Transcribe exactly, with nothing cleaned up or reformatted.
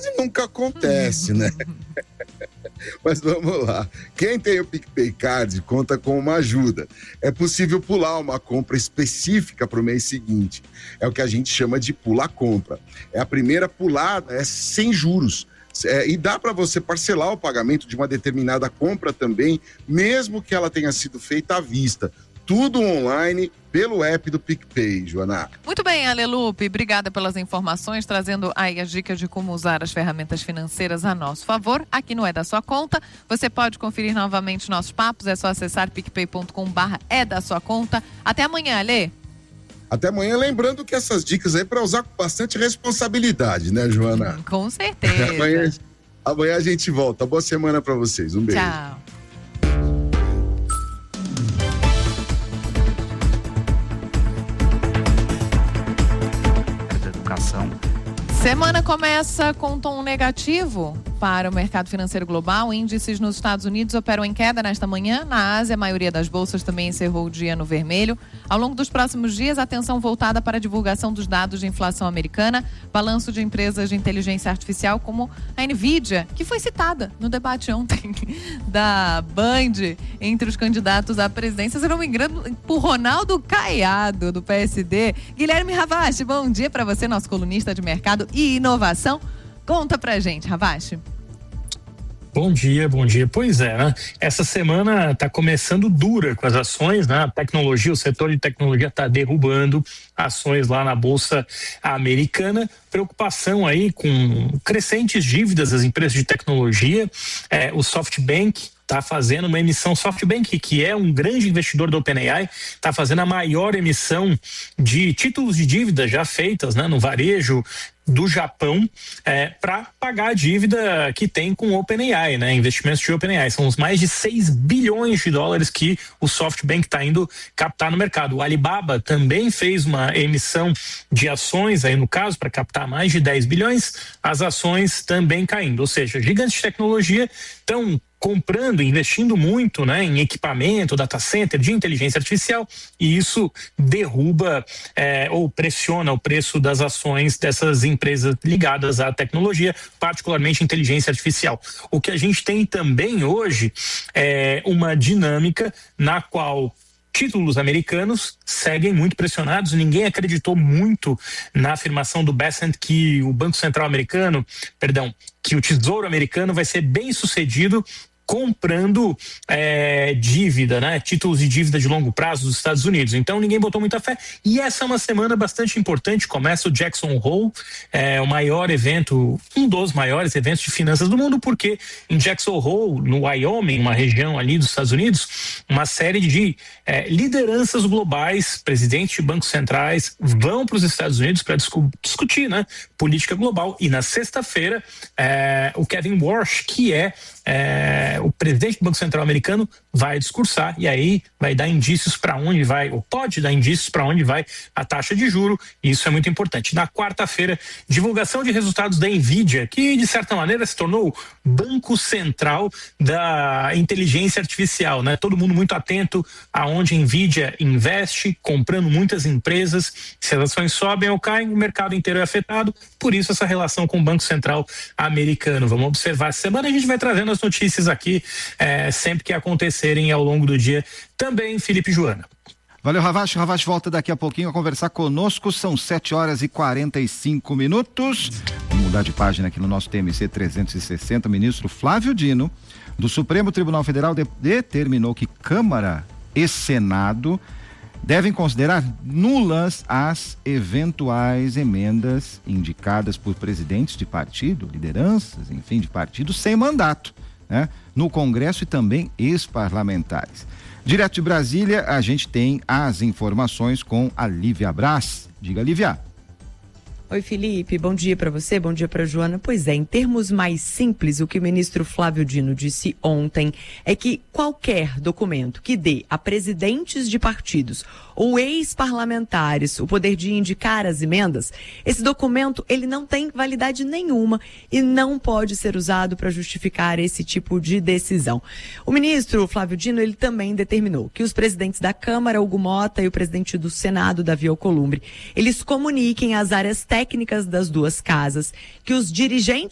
quase nunca acontece, né? Mas vamos lá. Quem tem o PicPay Card conta com uma ajuda. É possível pular uma compra específica para o mês seguinte. É o que a gente chama de pula-compra. É a primeira pulada, é sem juros. É, e dá para você parcelar o pagamento de uma determinada compra também, mesmo que ela tenha sido feita à vista. Tudo online pelo app do PicPay, Joana. Muito bem, Alelupe, obrigada pelas informações, trazendo aí as dicas de como usar as ferramentas financeiras a nosso favor. Aqui no É da Sua Conta, você pode conferir novamente nossos papos, é só acessar picpay ponto com barra é da sua conta. Até amanhã, Alê. Até amanhã, lembrando que essas dicas aí é para usar com bastante responsabilidade, né, Joana? Hum, com certeza. amanhã, amanhã a gente volta. Boa semana para vocês. Um beijo. Tchau. Semana começa com tom negativo para o mercado financeiro global. Índices nos Estados Unidos operam em queda nesta manhã. Na Ásia, a maioria das bolsas também encerrou o dia no vermelho. Ao longo dos próximos dias, atenção voltada para a divulgação dos dados de inflação americana, balanço de empresas de inteligência artificial como a Nvidia, que foi citada no debate ontem da Band entre os candidatos à presidência, se não me engano, por Ronaldo Caiado, do P S D. Guilherme Ravache, bom dia para você, nosso colunista de mercado e inovação. Conta pra gente, Ravache. Bom dia, bom dia. Pois é, né? Essa semana está começando dura com as ações, né? A tecnologia, o setor de tecnologia está derrubando ações lá na Bolsa Americana. Preocupação aí com crescentes dívidas das empresas de tecnologia. É, o SoftBank está fazendo uma emissão, SoftBank, que é um grande investidor do OpenAI, está fazendo a maior emissão de títulos de dívida já feitas, né, no varejo do Japão, é, para pagar a dívida que tem com o OpenAI, né, investimentos de OpenAI. São os mais de seis bilhões de dólares que o SoftBank está indo captar no mercado. O Alibaba também fez uma emissão de ações, aí no caso, para captar mais de dez bilhões, as ações também caindo. Ou seja, gigantes de tecnologia estão comprando, investindo muito, né, em equipamento, data center, de inteligência artificial, e isso derruba é, ou pressiona o preço das ações dessas empresas ligadas à tecnologia, particularmente inteligência artificial. O que a gente tem também hoje é uma dinâmica na qual títulos americanos seguem muito pressionados. Ninguém acreditou muito na afirmação do Bessent que o Banco Central americano, perdão, que o Tesouro americano vai ser bem sucedido comprando é, dívida, né? Títulos de dívida de longo prazo dos Estados Unidos. Então ninguém botou muita fé. E essa é uma semana bastante importante. Começa o Jackson Hole, é, o maior evento, um dos maiores eventos de finanças do mundo, porque em Jackson Hole, no Wyoming, uma região ali dos Estados Unidos, uma série de é, lideranças globais, presidentes de bancos centrais, vão para os Estados Unidos para discu- discutir, né, política global. E na sexta-feira, é, o Kevin Warsh, que é É, o presidente do Banco Central americano, vai discursar e aí vai dar indícios para onde vai, ou pode dar indícios para onde vai a taxa de juro, e isso é muito importante. Na quarta-feira, divulgação de resultados da Nvidia, que de certa maneira se tornou o banco central da inteligência artificial, né? Todo mundo muito atento aonde a Nvidia investe, comprando muitas empresas. Se as ações sobem ou caem, o mercado inteiro é afetado, por isso essa relação com o Banco Central americano. Vamos observar essa semana, a gente vai trazendo as notícias aqui é, sempre que acontecerem ao longo do dia. Também, Felipe e Joana. Valeu, Ravache. Ravache volta daqui a pouquinho a conversar conosco. São sete horas e quarenta e cinco minutos. Vamos mudar de página aqui no nosso T M C trezentos e sessenta. O ministro Flávio Dino, do Supremo Tribunal Federal, de- determinou que Câmara e Senado devem considerar nulas as eventuais emendas indicadas por presidentes de partido, lideranças, enfim, de partido sem mandato, né, no Congresso e também ex-parlamentares. Direto de Brasília, a gente tem as informações com a Lívia Brás. Diga, Lívia. Oi, Felipe, bom dia para você, bom dia para Joana. Pois é, em termos mais simples, o que o ministro Flávio Dino disse ontem é que qualquer documento que dê a presidentes de partidos ou ex-parlamentares o poder de indicar as emendas, esse documento ele não tem validade nenhuma e não pode ser usado para justificar esse tipo de decisão. O ministro Flávio Dino, ele também determinou que os presidentes da Câmara, Hugo Mota, e o presidente do Senado, Davi Alcolumbre, eles comuniquem às áreas técnicas das duas casas que os dirigentes